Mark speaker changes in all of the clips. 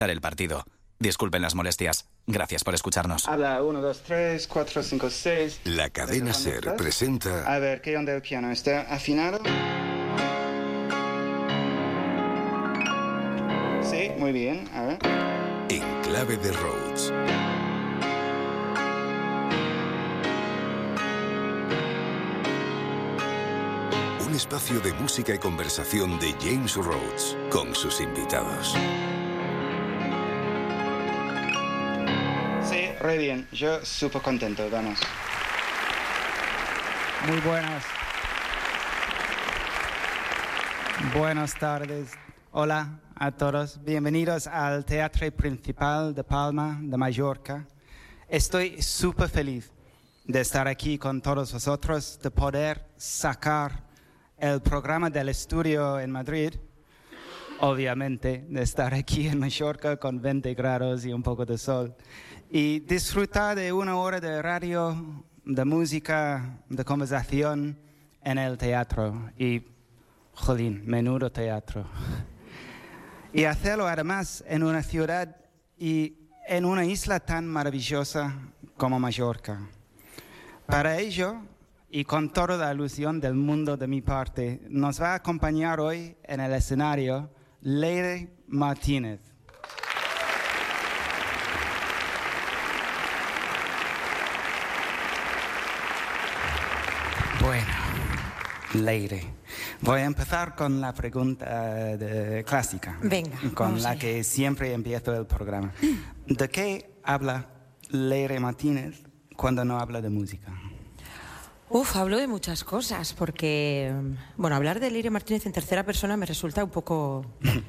Speaker 1: el partido. Disculpen las molestias. Gracias por escucharnos.
Speaker 2: Habla 1, 2, 3, 4, 5, 6.
Speaker 3: La cadena SER presenta...
Speaker 2: A ver, ¿qué onda el piano? ¿Está afinado? Sí, muy bien. A ver.
Speaker 3: En clave de Rhodes. Un espacio de música y conversación de James Rhodes con sus invitados.
Speaker 2: Sí, re bien. Yo súper contento, vamos.
Speaker 4: Muy buenas. Buenas tardes. Hola a todos. Bienvenidos al Teatro Principal de Palma de Mallorca. Estoy súper feliz de estar aquí con todos vosotros, de poder sacar el programa del estudio en Madrid, obviamente, de estar aquí en Mallorca con 20 grados y un poco de sol, y disfrutar de una hora de radio, de música, de conversación en el teatro. Y, jolín, menudo teatro. Y hacerlo además en una ciudad y en una isla tan maravillosa como Mallorca. Para ello, y con toda la ilusión del mundo de mi parte, nos va a acompañar hoy en el escenario Leire Martínez. Bueno, Leire, voy a empezar con la pregunta clásica.
Speaker 5: Venga,
Speaker 4: con la que siempre empiezo el programa. ¿De qué habla Leire Martínez cuando no habla de música?
Speaker 5: Hablo de muchas cosas, porque, bueno, hablar de Leire Martínez en tercera persona me resulta un poco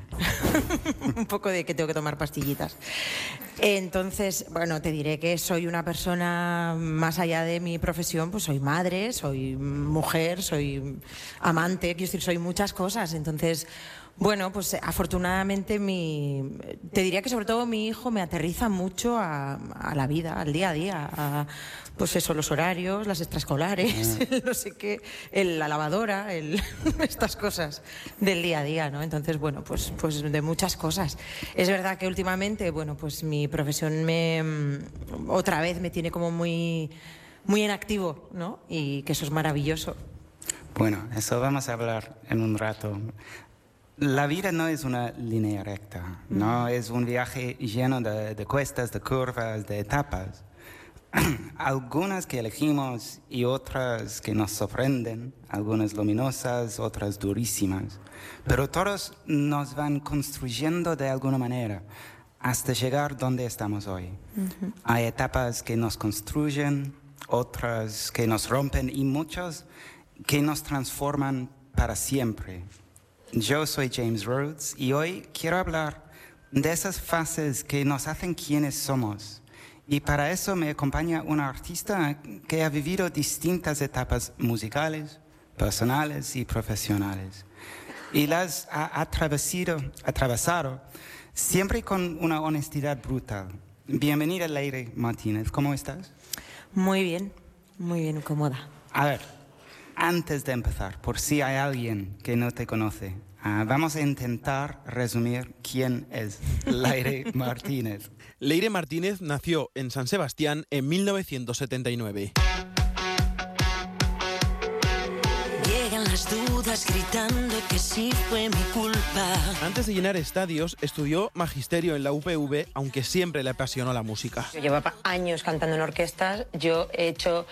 Speaker 5: un poco de que tengo que tomar pastillitas. Entonces, bueno, te diré que soy una persona más allá de mi profesión, pues soy madre, soy mujer, soy amante, quiero decir, soy muchas cosas. Entonces, bueno, pues afortunadamente te diría que sobre todo mi hijo me aterriza mucho a la vida, al día a día, pues eso, los horarios, las extraescolares, no sé qué, la lavadora, estas cosas del día a día, ¿no? Entonces, bueno, pues de muchas cosas. Es verdad que últimamente, bueno, pues mi profesión otra vez me tiene como muy, muy en activo, ¿no? Y que eso es maravilloso.
Speaker 4: Bueno, eso vamos a hablar en un rato. La vida no es una línea recta, no es un viaje lleno de cuestas, de curvas, de etapas. Algunas que elegimos y otras que nos sorprenden, algunas luminosas, otras durísimas. Pero todos nos van construyendo de alguna manera hasta llegar donde estamos hoy. Hay etapas que nos construyen, otras que nos rompen y muchas que nos transforman para siempre. Yo soy James Rhodes y hoy quiero hablar de esas fases que nos hacen quienes somos. Y para eso me acompaña una artista que ha vivido distintas etapas musicales, personales y profesionales. Y las ha atravesado siempre con una honestidad brutal. Bienvenida, Leire Martínez. ¿Cómo estás?
Speaker 5: Muy bien, cómoda.
Speaker 4: A ver, antes de empezar, por si hay alguien que no te conoce, vamos a intentar resumir quién es Leire Martínez.
Speaker 6: Leire Martínez nació en San Sebastián en 1979.
Speaker 7: Llegan las dudas gritando que sí fue mi culpa.
Speaker 6: Antes de llenar estadios, estudió magisterio en la UPV, aunque siempre le apasionó la música.
Speaker 8: Yo llevaba años cantando en orquestas, yo he hecho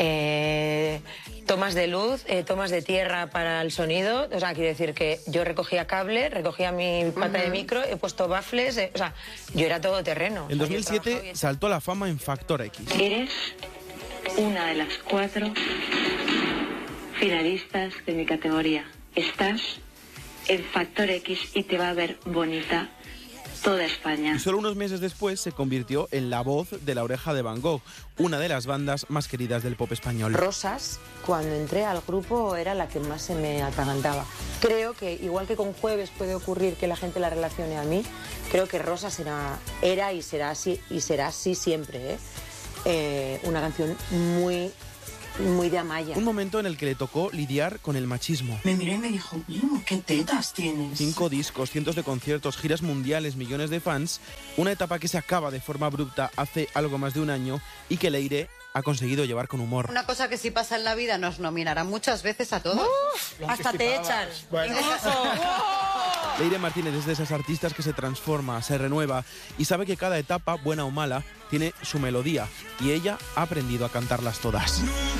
Speaker 8: tomas de luz, tomas de tierra para el sonido, o sea, quiero decir que yo recogía cable, recogía mi pata de micro, he puesto baffles, o sea, yo era todoterreno.
Speaker 6: En 2007 saltó a la fama en Factor X.
Speaker 9: Eres una de las 4 finalistas de mi categoría. Estás en Factor X y te va a ver bonita toda España.
Speaker 6: Y solo unos meses después se convirtió en la voz de La Oreja de Van Gogh, una de las bandas más queridas del pop español.
Speaker 8: Rosas, cuando entré al grupo, era la que más se me atragantaba. Creo que, igual que con Jueves puede ocurrir que la gente la relacione a mí, creo que Rosas era y será así siempre, una canción muy muy de Amaya.
Speaker 6: Un momento en el que le tocó lidiar con el machismo.
Speaker 10: Me miró y me dijo, qué tetas tienes.
Speaker 6: 5 discos, cientos de conciertos, giras mundiales, millones de fans. Una etapa que se acaba de forma abrupta hace algo más de un año y que Leire ha conseguido llevar con humor.
Speaker 11: Una cosa que sí pasa en la vida, nos nominarán muchas veces a todos.
Speaker 5: Hasta te echan.
Speaker 11: Bueno.
Speaker 6: Leire Martínez es de esas artistas que se transforma, se renueva y sabe que cada etapa, buena o mala, tiene su melodía y ella ha aprendido a cantarlas todas.